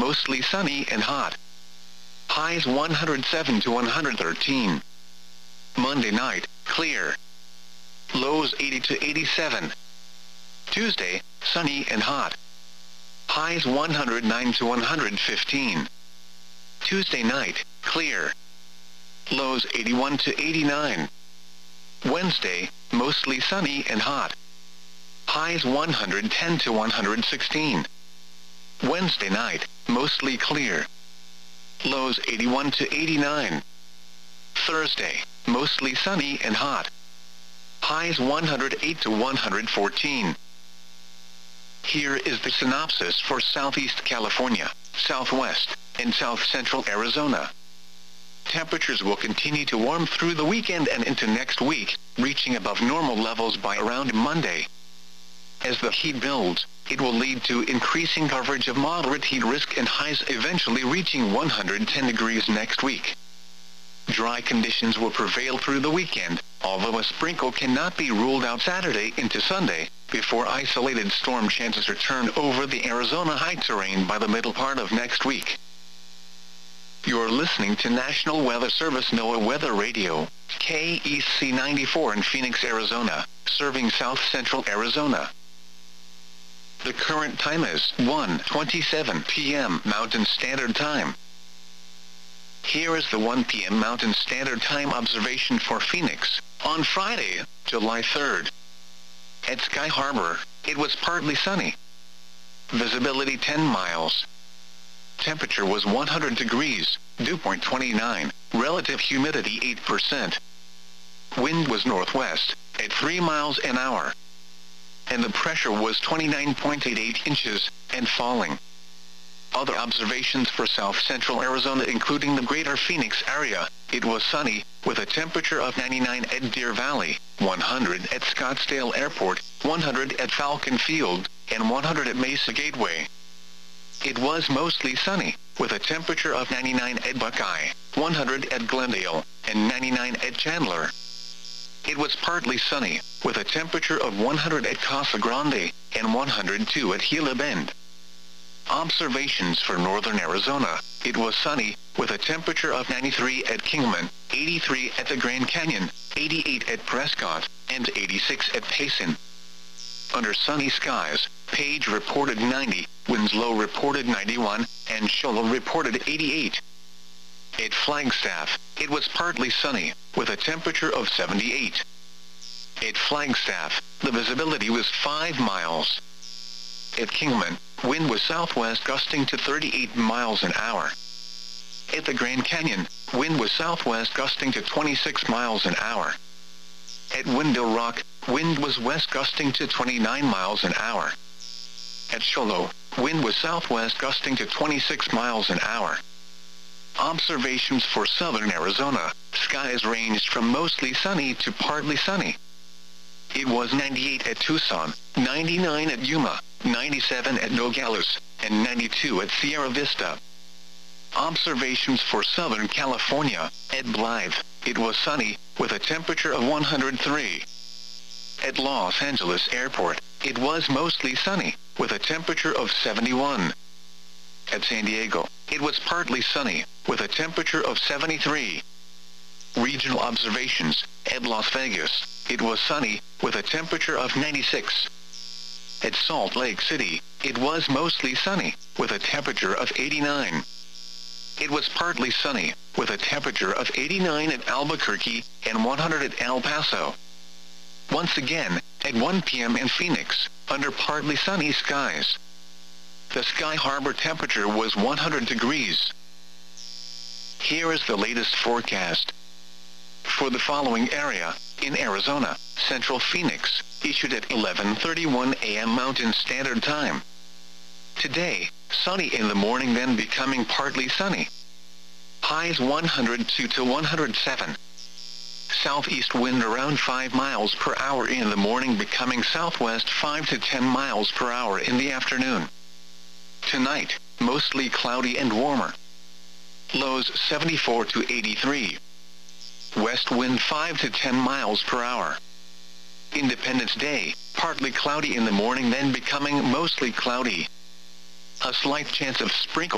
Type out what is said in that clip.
mostly sunny and hot. Highs 107 to 113. Monday night, clear. Lows 80 to 87. Tuesday, sunny and hot. Highs 109 to 115. Tuesday night, clear. Lows 81 to 89. Wednesday, mostly sunny and hot. Highs 110 to 116. Wednesday night, mostly clear. Lows 81 to 89. Thursday, mostly sunny and hot. Highs 108 to 114. Here is the synopsis for Southeast California, Southwest, and South Central Arizona. Temperatures will continue to warm through the weekend and into next week, reaching above normal levels by around Monday. As the heat builds, it will lead to increasing coverage of moderate heat risk and highs eventually reaching 110 degrees next week. Dry conditions will prevail through the weekend, although a sprinkle cannot be ruled out Saturday into Sunday, before isolated storm chances return over the Arizona high terrain by the middle part of next week. You're listening to National Weather Service NOAA Weather Radio, KEC 94 in Phoenix, Arizona, serving South Central Arizona. The current time is 1:27 p.m. Mountain Standard Time. Here is the 1 p.m. Mountain Standard Time observation for Phoenix, on Friday, July 3rd. At Sky Harbor, it was partly sunny. Visibility 10 miles. Temperature was 100 degrees, dew point 29, relative humidity 8%. Wind was northwest, at 3 miles an hour. And the pressure was 29.88 inches, and falling. Other observations for South Central Arizona including the greater Phoenix area, it was sunny, with a temperature of 99 at Deer Valley, 100 at Scottsdale Airport, 100 at Falcon Field, and 100 at Mesa Gateway. It was mostly sunny, with a temperature of 99 at Buckeye, 100 at Glendale, and 99 at Chandler. It was partly sunny, with a temperature of 100 at Casa Grande, and 102 at Gila Bend. Observations for northern Arizona, it was sunny, with a temperature of 93 at Kingman, 83 at the Grand Canyon, 88 at Prescott, and 86 at Payson. Under sunny skies, Page reported 90, Winslow reported 91, and Show Low reported 88. At Flagstaff, it was partly sunny, with a temperature of 78. At Flagstaff, the visibility was 5 miles. At Kingman, wind was southwest gusting to 38 miles an hour. At the Grand Canyon, wind was southwest gusting to 26 miles an hour. At Window Rock, wind was west gusting to 29 miles an hour. At Show Low, wind was southwest gusting to 26 miles an hour. Observations for southern Arizona, skies ranged from mostly sunny to partly sunny. It was 98 at Tucson, 99 at Yuma, 97 at Nogales, and 92 at Sierra Vista. Observations for Southern California, at Blythe, it was sunny, with a temperature of 103. At Los Angeles Airport, it was mostly sunny, with a temperature of 71. At San Diego, it was partly sunny, with a temperature of 73. Regional observations, at Las Vegas, it was sunny, with a temperature of 96. At Salt Lake City, it was mostly sunny, with a temperature of 89. It was partly sunny, with a temperature of 89 at Albuquerque, and 100 at El Paso. Once again, at 1 p.m. in Phoenix, under partly sunny skies. The Sky Harbor temperature was 100 degrees. Here is the latest forecast. For the following area, in Arizona, Central Phoenix, issued at 11:31 a.m. Mountain Standard Time. Today, sunny in the morning then becoming partly sunny. Highs 102 to 107. Southeast wind around 5 miles per hour in the morning becoming southwest 5 to 10 miles per hour in the afternoon. Tonight, mostly cloudy and warmer. Lows 74 to 83. West wind 5 to 10 miles per hour. Independence Day, partly cloudy in the morning then becoming mostly cloudy. A slight chance of sprinkles